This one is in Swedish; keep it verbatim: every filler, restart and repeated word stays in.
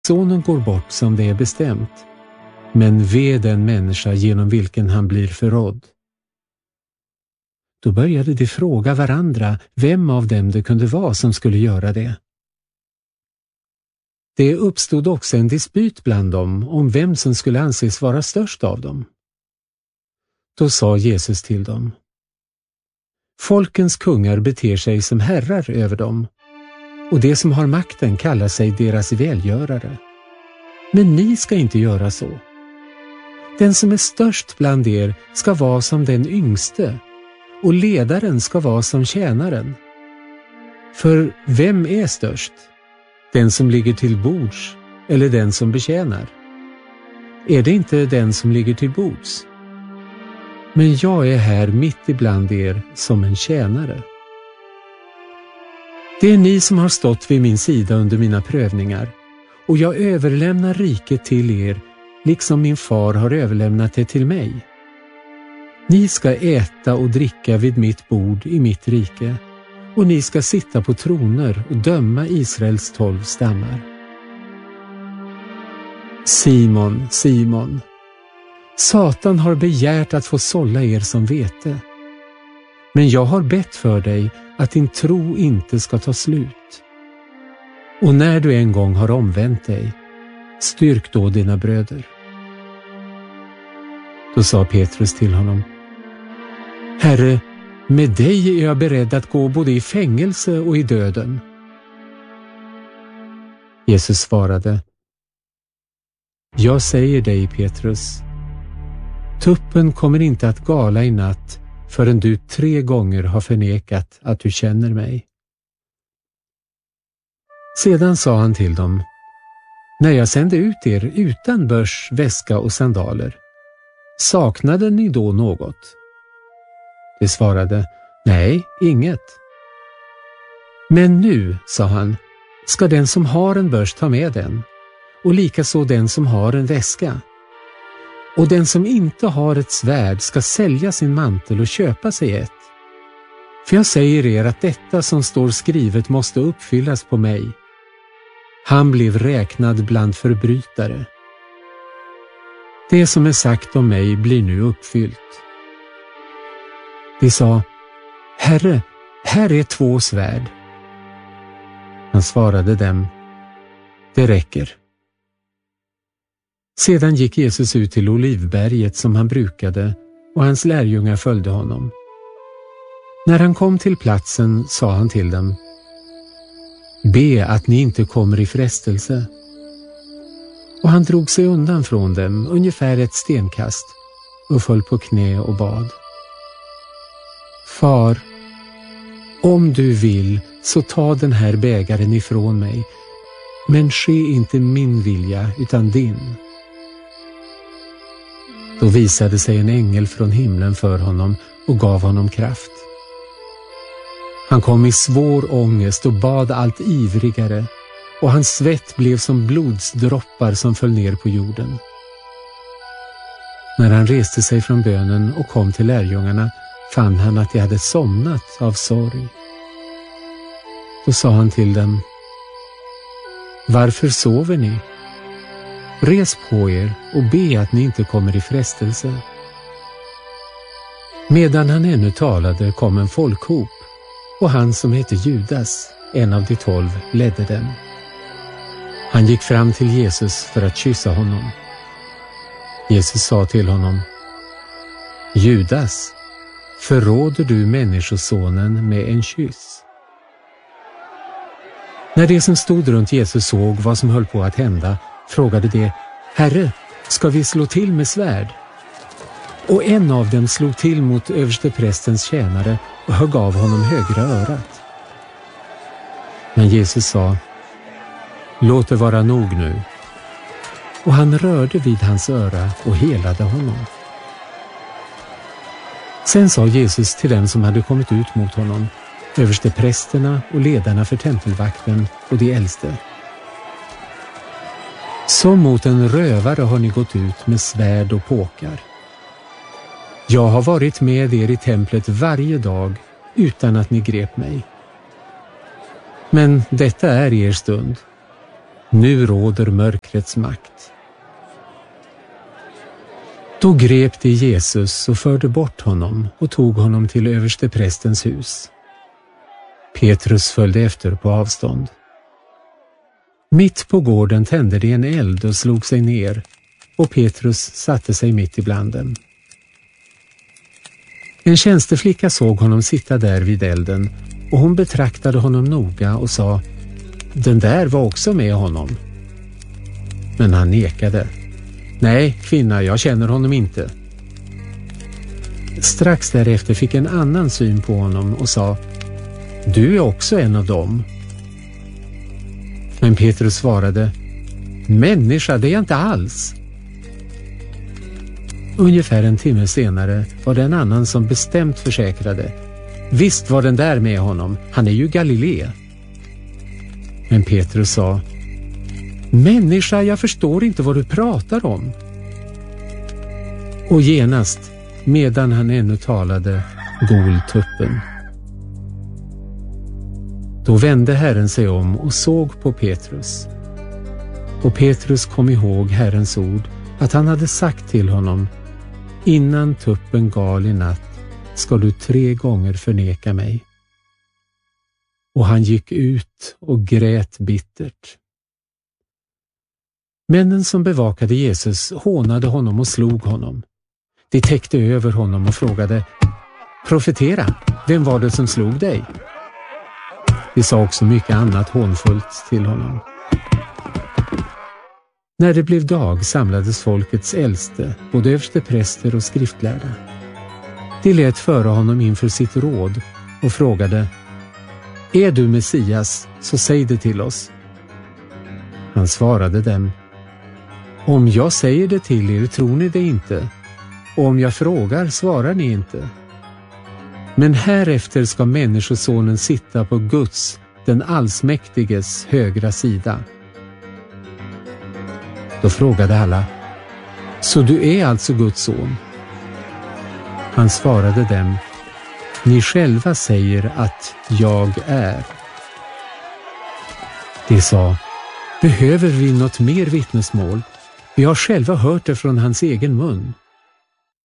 Sonen går bort som det är bestämt, men ve den människa genom vilken han blir förrådd. Då började de fråga varandra vem av dem det kunde vara som skulle göra det. Det uppstod också en dispyt bland dem om vem som skulle anses vara störst av dem. Då sa Jesus till dem: Folkens kungar beter sig som herrar över dem, och de som har makten kallar sig deras välgörare. Men ni ska inte göra så. Den som är störst bland er ska vara som den yngste, och ledaren ska vara som tjänaren. För vem är störst? Den som ligger till bords eller den som betjänar? Är det inte den som ligger till bords? Men jag är här mitt ibland er som en tjänare. Det är ni som har stått vid min sida under mina prövningar, och jag överlämnar riket till er, liksom min far har överlämnat det till mig. Ni ska äta och dricka vid mitt bord i mitt rike, och ni ska sitta på troner och döma Israels tolv stammar. Simon, Simon, Satan har begärt att få sålla er som vete. Men jag har bett för dig att din tro inte ska ta slut. Och när du en gång har omvänt dig, styrk då dina bröder. Då sa Petrus till honom: Herre, med dig är jag beredd att gå både i fängelse och i döden. Jesus svarade: Jag säger dig, Petrus, tuppen kommer inte att gala i natt förrän du tre gånger har förnekat att du känner mig. Sedan sa han till dem: När jag sände ut er utan börs, väska och sandaler, saknade ni då något? De svarade: Nej, inget. Men nu, sa han, ska den som har en börs ta med den, och likaså den som har en väska. Och den som inte har ett svärd ska sälja sin mantel och köpa sig ett. För jag säger er att detta som står skrivet måste uppfyllas på mig. Han blev räknad bland förbrytare. Det som är sagt om mig blir nu uppfyllt. De sa: Herre, här är två svärd. Han svarade dem: Det räcker. Sedan gick Jesus ut till Olivberget som han brukade, och hans lärjungar följde honom. När han kom till platsen sa han till dem: Be att ni inte kommer i frestelse. Och han drog sig undan från dem ungefär ett stenkast och föll på knä och bad: Far, om du vill så ta den här bägaren ifrån mig, men ske inte min vilja utan din. Då visade sig en ängel från himlen för honom och gav honom kraft. Han kom i svår ångest och bad allt ivrigare, och hans svett blev som blodsdroppar som föll ner på jorden. När han reste sig från bönen och kom till lärjungarna fann han att de hade somnat av sorg. Då sa han till dem: Varför sover ni? Res på er och be att ni inte kommer i frestelse. Medan han ännu talade kom en folkhop, och han som hette Judas, en av de tolv, ledde dem. Han gick fram till Jesus för att kyssa honom. Jesus sa till honom: Judas, förråder du människosonen med en kyss? När de som stod runt Jesus såg vad som höll på att hända, frågade de: Herre, ska vi slå till med svärd? Och en av dem slog till mot översteprästens tjänare och högg av honom högra örat. Men Jesus sa: Låt det vara nog nu. Och han rörde vid hans öra och helade honom. Sen sa Jesus till dem som hade kommit ut mot honom, översteprästerna och ledarna för tempelvakten och de äldste: Som mot en rövare har ni gått ut med svärd och påkar. Jag har varit med er i templet varje dag utan att ni grep mig. Men detta är er stund. Nu råder mörkrets makt. Då grep de Jesus och förde bort honom och tog honom till översteprästens hus. Petrus följde efter på avstånd. Mitt på gården tände de en eld och slog sig ner, och Petrus satte sig mitt ibland dem. En tjänsteflicka såg honom sitta där vid elden, och hon betraktade honom noga och sa: den där var också med honom. Men han nekade. Nej, kvinna, jag känner honom inte. Strax därefter fick en annan syn på honom och sa: du är också en av dem. Men Petrus svarade: människa, det är jag inte alls. Ungefär en timme senare var det en annan som bestämt försäkrade: visst var den där med honom, han är ju Galilea. Men Petrus sa: människa, jag förstår inte vad du pratar om. Och genast, medan han ännu talade, gol tuppen. Då vände Herren sig om och såg på Petrus. Och Petrus kom ihåg Herrens ord, att han hade sagt till honom: innan tuppen gal i natt ska du tre gånger förneka mig. Och han gick ut och grät bittert. Männen som bevakade Jesus hånade honom och slog honom. De täckte över honom och frågade: profetera, vem var det som slog dig? De sa också mycket annat hånfullt till honom. När det blev dag samlades folkets äldste, både överstepräster och skriftlärda. De lät föra honom inför sitt råd och frågade: är du Messias, så säg det till oss. Han svarade dem: om jag säger det till er tror ni det inte, och om jag frågar svarar ni inte. Men härefter ska människosonen sitta på Guds, den allsmäktiges, högra sida. Då frågade alla: så du är alltså Guds son? Han svarade dem: ni själva säger att jag är. De sa: behöver vi något mer vittnesmål? Vi har själva hört det från hans egen mun.